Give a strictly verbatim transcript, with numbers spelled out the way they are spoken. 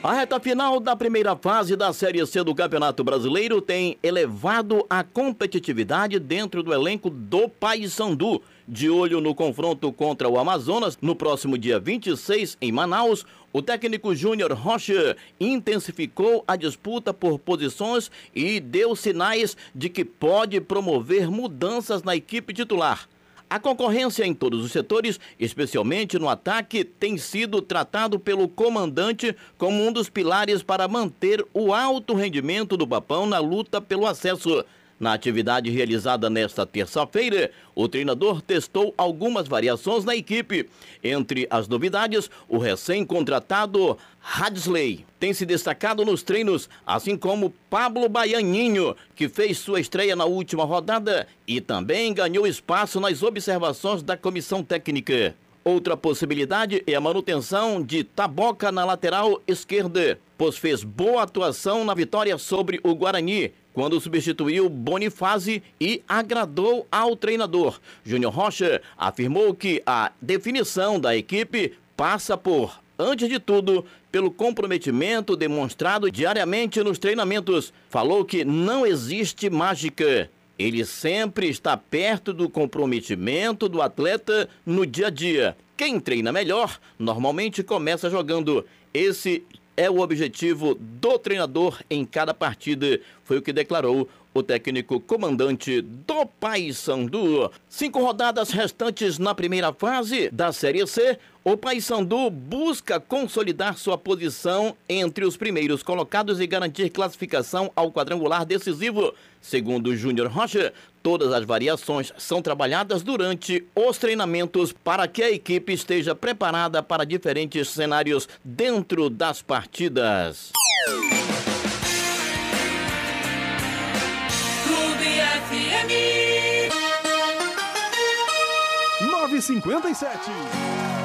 A reta final da primeira fase da Série C do Campeonato Brasileiro tem elevado a competitividade dentro do elenco do Paysandu. De olho no confronto contra o Amazonas, no próximo dia vinte e seis, em Manaus, o técnico Júnior Rocha intensificou a disputa por posições e deu sinais de que pode promover mudanças na equipe titular. A concorrência em todos os setores, especialmente no ataque, tem sido tratado pelo comandante como um dos pilares para manter o alto rendimento do Papão na luta pelo acesso. Na atividade realizada nesta terça-feira, o treinador testou algumas variações na equipe. Entre as novidades, o recém-contratado Hadsley tem se destacado nos treinos, assim como Pablo Baianinho, que fez sua estreia na última rodada e também ganhou espaço nas observações da comissão técnica. Outra possibilidade é a manutenção de Taboca na lateral esquerda, pois fez boa atuação na vitória sobre o Guarani, quando substituiu Bonifácio e agradou ao treinador. Júnior Rocha afirmou que a definição da equipe passa por, antes de tudo, pelo comprometimento demonstrado diariamente nos treinamentos. Falou que não existe mágica. Ele sempre está perto do comprometimento do atleta no dia a dia. Quem treina melhor, normalmente começa jogando. Esse é o objetivo do treinador em cada partida, foi o que declarou o técnico comandante do Paysandu. Cinco rodadas restantes na primeira fase da Série C, o Paysandu busca consolidar sua posição entre os primeiros colocados e garantir classificação ao quadrangular decisivo. Segundo Júnior Rocha, todas as variações são trabalhadas durante os treinamentos para que a equipe esteja preparada para diferentes cenários dentro das partidas. Clube F M nove e cinquenta e sete.